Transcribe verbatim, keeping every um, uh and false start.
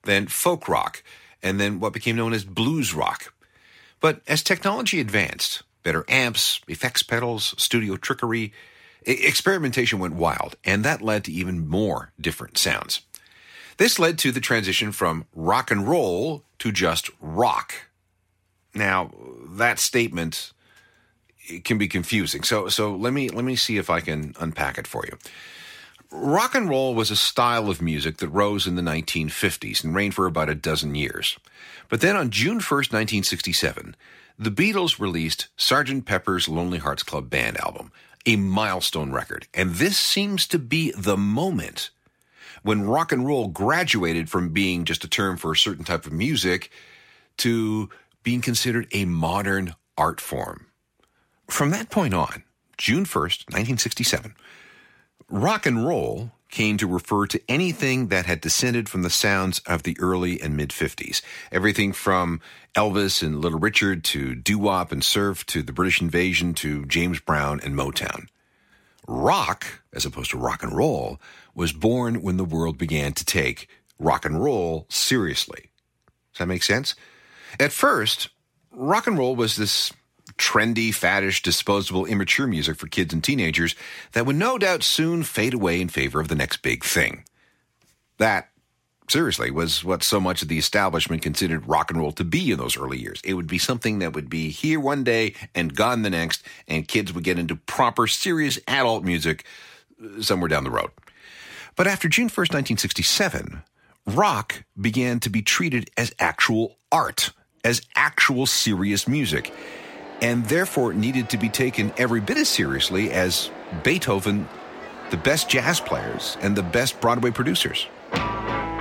then folk rock, and then what became known as blues rock. But as technology advanced, better amps, effects pedals, studio trickery, experimentation went wild, and that led to even more different sounds. This led to the transition from rock and roll to just rock. Now, that statement can be confusing, so so let me let me see if I can unpack it for you. Rock and roll was a style of music that rose in the nineteen fifties and reigned for about a dozen years. But then on June first, nineteen sixty-seven, the Beatles released Sergeant Pepper's Lonely Hearts Club Band album, a milestone record. And this seems to be the moment when rock and roll graduated from being just a term for a certain type of music to being considered a modern art form. From that point on, June first, nineteen sixty-seven, rock and roll came to refer to anything that had descended from the sounds of the early and mid-fifties. Everything from Elvis and Little Richard to doo-wop and surf to the British Invasion to James Brown and Motown. Rock, as opposed to rock and roll, was born when the world began to take rock and roll seriously. Does that make sense? At first, rock and roll was this trendy, faddish, disposable, immature music for kids and teenagers that would no doubt soon fade away in favor of the next big thing. That, seriously, was what so much of the establishment considered rock and roll to be in those early years. It would be something that would be here one day and gone the next, and kids would get into proper, serious adult music somewhere down the road. But after June first, nineteen sixty-seven, rock began to be treated as actual art, as actual serious music, and therefore needed to be taken every bit as seriously as Beethoven, the best jazz players, and the best Broadway producers.